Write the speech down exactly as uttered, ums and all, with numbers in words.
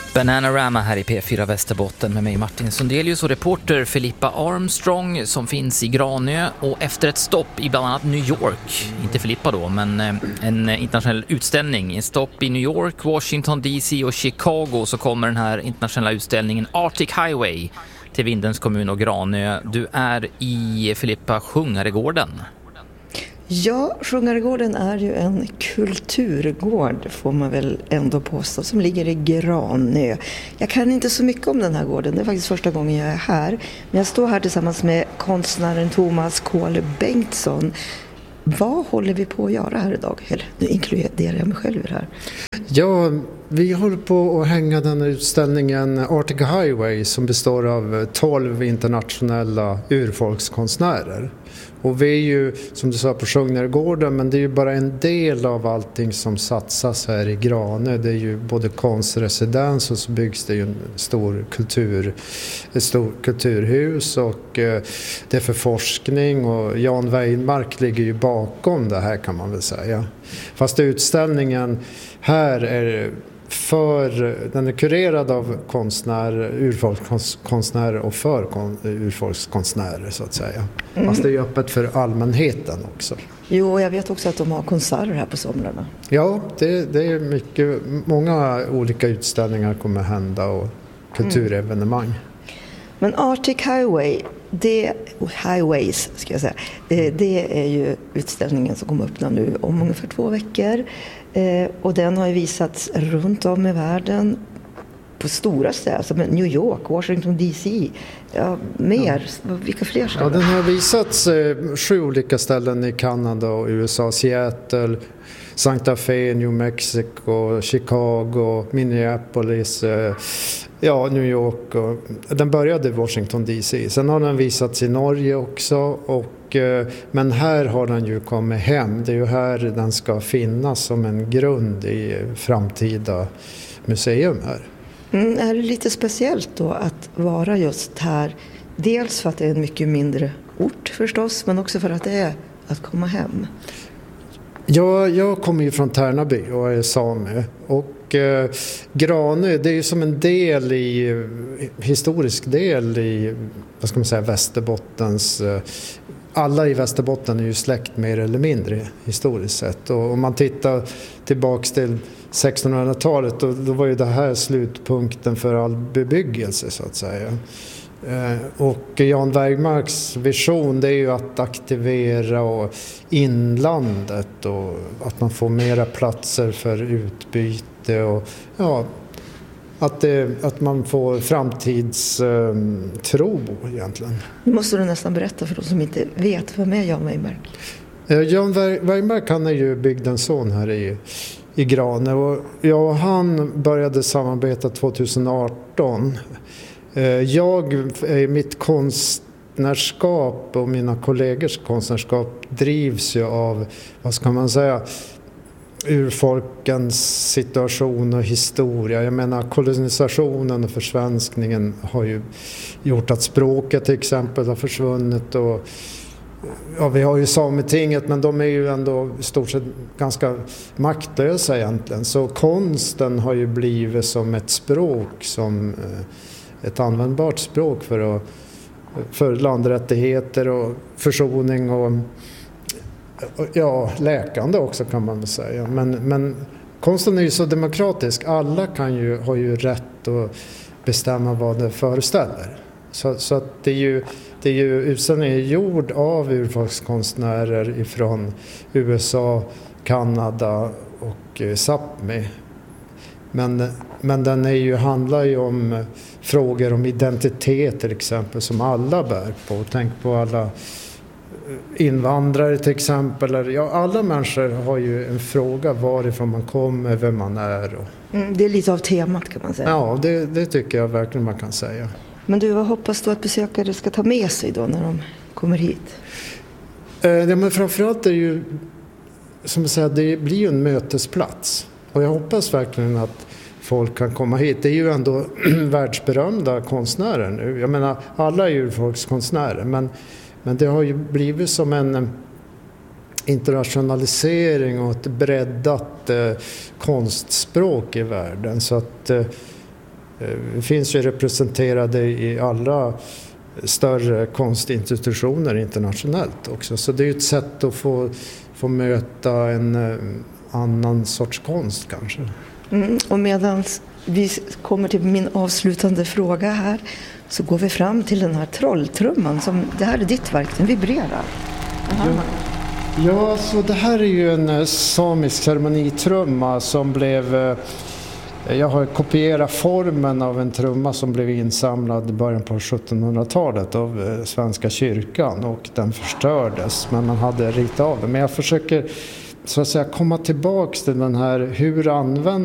Bananarama här i P fyra Västerbotten med mig Martin Sundelius och reporter Filippa Armstrong som finns i Granö, och efter ett stopp i bland annat New York, inte Filippa då, men en internationell utställning, en stopp i New York, Washington D C och Chicago, så kommer den här internationella utställningen Arctic Highway till Vindelns kommun och Granö. Du är i Filippa Sjungaregården. Ja, Sjungaregården är ju en kulturgård får man väl ändå påstå, som ligger i Granö. Jag kan inte så mycket om den här gården, det är faktiskt första gången jag är här. Men jag står här tillsammans med konstnären Thomas Kåle Bengtsson. Vad håller vi på att göra här idag? Eller, nu inkluderar jag mig själv i det här. Ja, vi håller på att hänga den här utställningen Arctic Highway som består av tolv internationella urfolkskonstnärer. Och vi är ju, som du sa, på Sjungaregården, men det är ju bara en del av allting som satsas här i Granö. Det är ju både konstresidens och så byggs det ju en stor kultur, ett stort kulturhus, och eh, det är för forskning, och Jan Weinmark ligger ju bakom det här, kan man väl säga. Fast utställningen här är för, den är kurerad av konstnärer, urfolkskonstnärer och för kon, urfolkskonstnärer så att säga. Mm. Fast det är ju öppet för allmänheten också. Jo, och jag vet också att de har konserter här på somrarna. Ja, det, det är mycket, många olika utställningar kommer hända och kulturevenemang. Mm. Men Arctic Highway, det, Highways ska jag säga, det, det är ju utställningen som kommer öppna nu om ungefär två veckor. Eh, och den har ju visats runt om i världen på stora städer som New York, Washington D C. Ja, mer. Ja. Vilka fler ställen? Ja, den har visats eh, sju olika ställen i Kanada och U S A. Seattle, Santa Fe, New Mexico, Chicago, Minneapolis, eh, ja, New York. Och, den började i Washington D C. Sen har den visats i Norge också, och, eh, men här har den ju kommit hem. Det är ju här den ska finnas som en grund i framtida museum här. Mm, är det lite speciellt då att vara just här? Dels för att det är en mycket mindre ort förstås, men också för att det är att komma hem. Ja, jag kommer ju från Tärnaby och är same, och eh, Granö, det är ju som en del i, historisk del i, vad ska man säga, Västerbottens, eh, alla i Västerbotten är ju släkt mer eller mindre historiskt sett, och om man tittar tillbaks till sextonhundratalet, då, då var ju det här slutpunkten för all bebyggelse så att säga. Och Jan Weinmarks vision, det är ju att aktivera och inlandet, och att man får mera platser för utbyte, och ja, att, det, att man får framtidstro um, egentligen. Nu måste du nästan berätta för de som inte vet, vem är Jan Weinmark? Jan Weinmark, han är ju bygdens son här i i Granö, och jag och han började samarbeta tjugoarton. Jag, mitt konstnärskap och mina kollegors konstnärskap drivs ju av, vad ska man säga, urfolkens situation och historia. Jag menar, kolonisationen och försvenskningen har ju gjort att språket till exempel har försvunnit, och ja, vi har ju Sametinget, men de är ju ändå i stort sett ganska maktlösa egentligen. Så konsten har ju blivit som ett språk, som ett användbart språk för, att, för landrättigheter och försoning och, och ja, läkande också kan man väl säga. Men, men konsten är ju så demokratisk. Alla kan ju, har ju rätt att bestämma vad det föreställer. Så, så att det är ju, det är ju utställningen är gjord av urfolkskonstnärer ifrån U S A, Kanada och eh, Sápmi. Men, men den är ju, handlar ju om frågor om identitet till exempel, som alla bär på. Tänk på alla invandrare till exempel. Ja, alla människor har ju en fråga varifrån man kommer, vem man är. Och... Mm, det är lite av temat kan man säga. Ja, det, det tycker jag verkligen man kan säga. Men du, vad hoppas du att besökare ska ta med sig då när de kommer hit? Eh, ja, men framförallt är det ju, som jag säger, det blir ju en mötesplats. Och jag hoppas verkligen att folk kan komma hit. Det är ju ändå världsberömda konstnärer nu. Jag menar, alla är ju folkskonstnärer, men, men det har ju blivit som en internationalisering och ett breddat eh, konstspråk i världen. Så att eh, Vi finns ju representerade i alla större konstinstitutioner internationellt också. Så det är ju ett sätt att få, få möta en annan sorts konst kanske. Mm, och medan vi kommer till min avslutande fråga här så går vi fram till den här trolltrumman. Som, det här är ditt verk, den vibrerar. Ja, ja, så det här är ju en samisk ceremonitrumma som blev... Jag har kopierat formen av en trumma som blev insamlad i början på sjuttonhundratalet av Svenska kyrkan och den förstördes, men man hade ritat av den. Men jag försöker så att säga komma tillbaks till den här, hur använder